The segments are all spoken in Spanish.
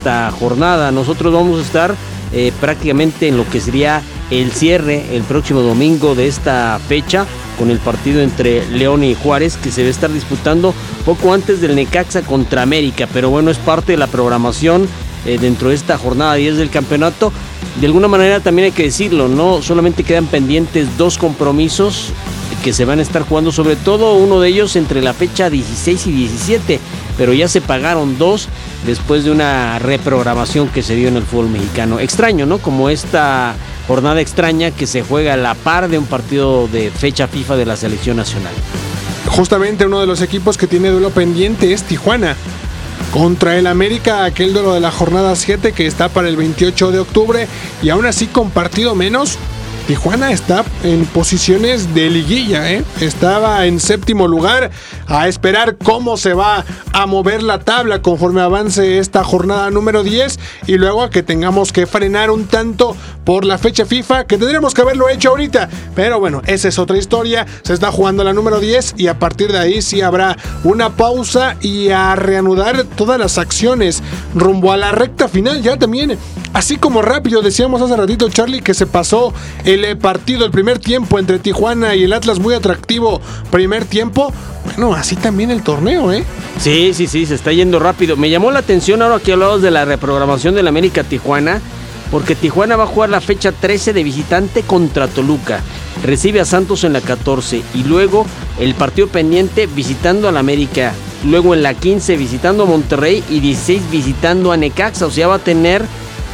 esta jornada. Nosotros vamos a estar prácticamente en lo que sería el cierre el próximo domingo de esta fecha, con el partido entre León y Juárez, que se va a estar disputando poco antes del Necaxa contra América, pero bueno, es parte de la programación dentro de esta jornada 10 del campeonato. De alguna manera también hay que decirlo, no solamente quedan pendientes 2 compromisos que se van a estar jugando, sobre todo uno de ellos entre la fecha 16 y 17, pero ya se pagaron 2 después de una reprogramación que se dio en el fútbol mexicano. Extraño, ¿no? Como esta jornada extraña que se juega a la par de un partido de fecha FIFA de la selección nacional. Justamente uno de los equipos que tiene duelo pendiente es Tijuana contra el América, aquel duelo de la jornada 7 que está para el 28 de octubre, y aún así con partido menos, Tijuana está en posiciones de liguilla, Estaba en 7º lugar, a esperar cómo se va a mover la tabla conforme avance esta jornada número 10, y luego a que tengamos que frenar un tanto por la fecha FIFA, que tendríamos que haberlo hecho ahorita, pero bueno, esa es otra historia. Se está jugando la número 10 y a partir de ahí sí habrá una pausa y a reanudar todas las acciones rumbo a la recta final ya también. Así como rápido, decíamos hace ratito, Charlie, que se pasó el partido, el primer tiempo entre Tijuana y el Atlas, muy atractivo primer tiempo. Bueno, así también el torneo, Sí, se está yendo rápido. Me llamó la atención ahora que hablamos de la reprogramación del América Tijuana, porque Tijuana va a jugar la fecha 13 de visitante contra Toluca, recibe a Santos en la 14 y luego el partido pendiente visitando al América, luego en la 15 visitando a Monterrey y 16 visitando a Necaxa. O sea, va a tener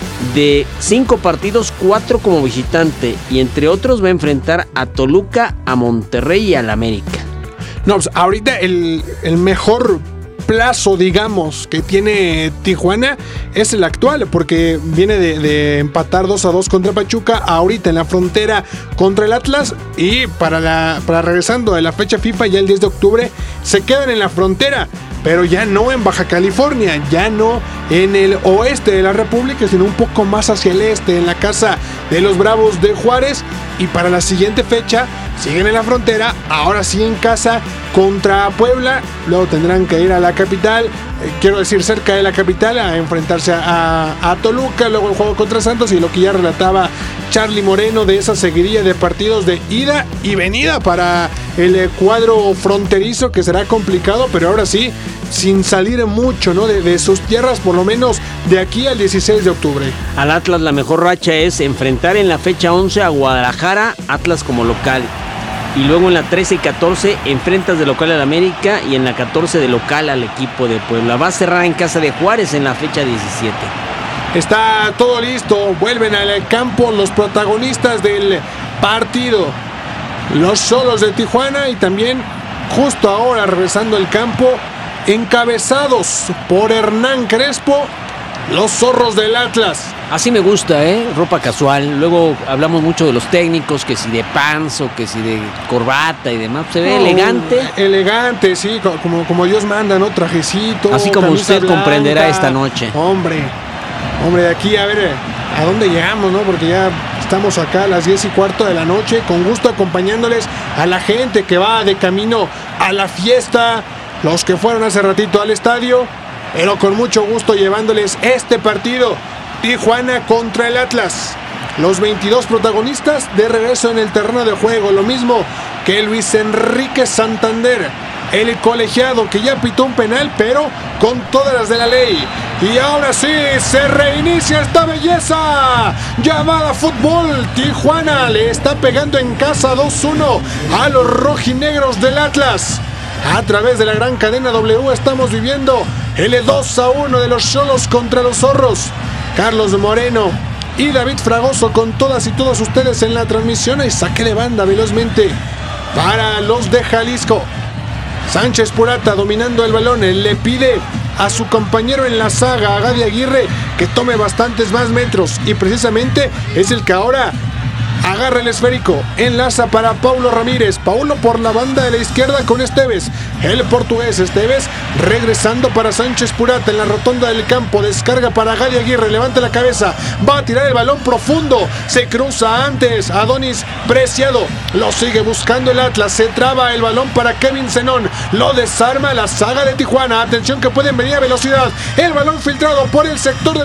de 5 partidos 4 como visitante, y entre otros va a enfrentar a Toluca, a Monterrey y al América. No, pues ahorita el mejor plazo, digamos, que tiene Tijuana es el actual, porque viene de empatar 2-2 contra Pachuca, ahorita en la frontera contra el Atlas, y para regresando a la fecha FIFA ya el 10 de octubre se quedan en la frontera, pero ya no en Baja California, ya no en el oeste de la República, sino un poco más hacia el este, en la casa de los Bravos de Juárez, y para la siguiente fecha siguen en la frontera, ahora sí en casa contra Puebla, luego tendrán que ir a la capital, quiero decir cerca de la capital, a enfrentarse a Toluca, luego el juego contra Santos, y lo que ya relataba Charlie Moreno de esa seguidilla de partidos de ida y venida para el cuadro fronterizo, que será complicado, pero ahora sí, sin salir mucho, ¿no? de sus tierras, por lo menos de aquí al 16 de octubre. Al Atlas la mejor racha es enfrentar en la fecha 11 a Guadalajara, Atlas como local, y luego en la 13 y 14 enfrentas de local al América, y en la 14 de local al equipo de Puebla. Va a cerrar en casa de Juárez en la fecha 17. Está todo listo, vuelven al campo los protagonistas del partido, los Xolos de Tijuana, y también justo ahora regresando al campo, encabezados por Hernán Crespo, los Zorros del Atlas. Así me gusta, ropa casual. Luego hablamos mucho de los técnicos, que si de pants o que si de corbata y demás. Se ve elegante. Elegante, sí, como Dios manda, ¿no? Trajecito. Así como usted blanca comprenderá esta noche. Hombre, de aquí a ver a dónde llegamos, ¿no? Porque ya estamos acá a las 10:15 de la noche, con gusto acompañándoles a la gente que va de camino a la fiesta, los que fueron hace ratito al estadio, pero con mucho gusto llevándoles este partido, Tijuana contra el Atlas. Los 22 protagonistas de regreso en el terreno de juego, lo mismo que Luis Enrique Santander, el colegiado que ya pitó un penal, pero con todas las de la ley. Y ahora sí, se reinicia esta belleza llamada fútbol. Tijuana le está pegando en casa 2-1 a los rojinegros del Atlas. A través de la gran cadena W estamos viviendo el 2-1 de los Xolos contra los Zorros. Carlos Moreno y David Fragoso con todas y todos ustedes en la transmisión, y saque de banda velozmente para los de Jalisco. Sánchez Purata dominando el balón, le pide a su compañero en la saga, a Gadi Aguirre, que tome bastantes más metros, y precisamente es el que ahora agarra el esférico, enlaza para Paulo Ramírez. Paulo por la banda de la izquierda con Esteves. El portugués Esteves regresando para Sánchez Purata en la rotonda del campo. Descarga para Gali Aguirre, levanta la cabeza, va a tirar el balón profundo. Se cruza antes Adonis Preciado. Lo sigue buscando el Atlas. Se traba el balón para Kevin Zenón. Lo desarma la saga de Tijuana. Atención que pueden venir a velocidad. El balón filtrado por el sector del